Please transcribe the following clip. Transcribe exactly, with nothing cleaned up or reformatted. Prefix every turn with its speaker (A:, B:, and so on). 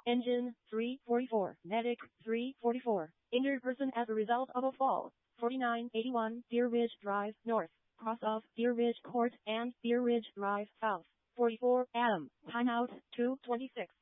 A: Engine, three forty-four. Medic, three forty-four. Injured person as a result of a fall, forty-nine eighty-one Deer Ridge Drive, North. Cross of Deer Ridge Court and Deer Ridge Drive, South. forty-four, Adam. Timeout, two twenty-six.